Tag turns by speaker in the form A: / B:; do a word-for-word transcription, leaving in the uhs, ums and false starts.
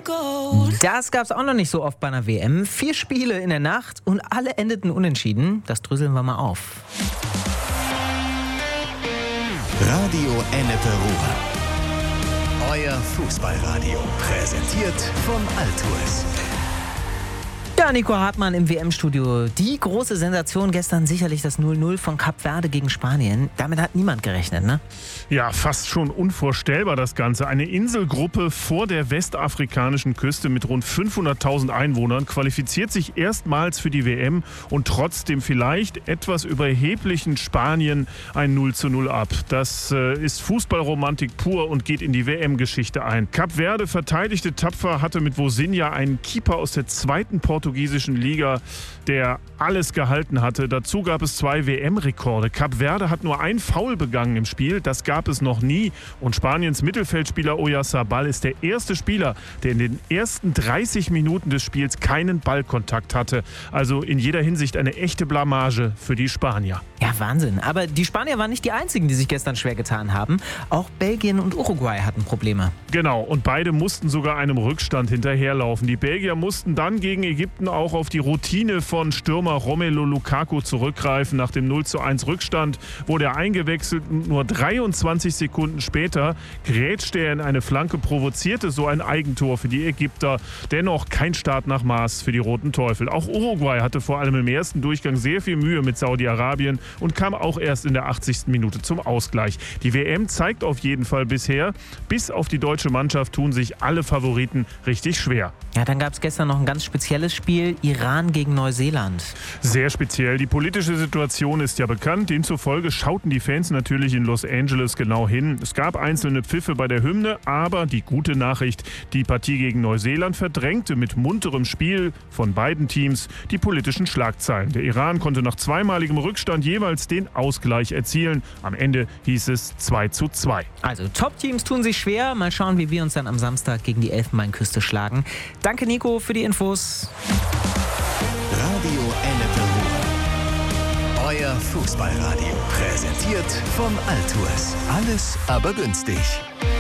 A: Das gab's auch noch nicht so oft bei einer W M. Vier Spiele in der Nacht und alle endeten unentschieden. Das dröseln wir mal auf.
B: Radio Ennepe Ruhr. Euer Fußballradio. Präsentiert von Altours.
A: Ja, Nico Hartmann im W M-Studio. Die große Sensation gestern sicherlich das null null von Kap Verde gegen Spanien. Damit hat niemand gerechnet, ne?
C: Ja, fast schon unvorstellbar das Ganze. Eine Inselgruppe vor der westafrikanischen Küste mit rund fünfhunderttausend Einwohnern qualifiziert sich erstmals für die W M und trotzdem vielleicht etwas überheblichen Spanien ein null zu null ab. Das äh, ist Fußballromantik pur und geht in die W M-Geschichte ein. Kap Verde verteidigte tapfer, hatte mit Vozinha einen Keeper aus der zweiten portugiesischen Liga, der alles gehalten hatte. Dazu gab es zwei W M-Rekorde. Kap Verde hat nur ein Foul begangen im Spiel, das gab es noch nie. Und Spaniens Mittelfeldspieler Oyarzabal ist der erste Spieler, der in den ersten dreißig Minuten des Spiels keinen Ballkontakt hatte. Also in jeder Hinsicht eine echte Blamage für die Spanier.
A: Ja, Wahnsinn. Aber die Spanier waren nicht die einzigen, die sich gestern schwer getan haben. Auch Belgien und Uruguay hatten Probleme.
C: Genau, und beide mussten sogar einem Rückstand hinterherlaufen. Die Belgier mussten dann gegen Ägypten auch auf die Routine von Stürmer Romelu Lukaku zurückgreifen. Nach dem null zu eins Rückstand wurde er eingewechselt und nur dreiundzwanzig Sekunden später grätschte er in eine Flanke, provozierte so ein Eigentor für die Ägypter. Dennoch kein Start nach Maß für die Roten Teufel. Auch Uruguay hatte vor allem im ersten Durchgang sehr viel Mühe mit Saudi-Arabien und kam auch erst in der achtzigsten Minute zum Ausgleich. Die W M zeigt auf jeden Fall bisher, bis auf die deutsche Mannschaft tun sich alle Favoriten richtig schwer.
A: Ja, dann gab es gestern noch ein ganz spezielles Spiel, Iran gegen Neuseeland.
C: Sehr speziell. Die politische Situation ist ja bekannt. Demzufolge schauten die Fans natürlich in Los Angeles genau hin. Es gab einzelne Pfiffe bei der Hymne, aber die gute Nachricht, die Partie gegen Neuseeland verdrängte mit munterem Spiel von beiden Teams die politischen Schlagzeilen. Der Iran konnte nach zweimaligem Rückstand jeweils den Ausgleich erzielen. Am Ende hieß es zwei zu zwei.
A: Also Top-Teams tun sich schwer. Mal schauen, wie wir uns dann am Samstag gegen die Elfenbeinküste schlagen. Danke, Nico, für die Infos.
B: Radio Ennepe Ruhr. Euer Fußballradio. Präsentiert von Altours. Alles aber günstig.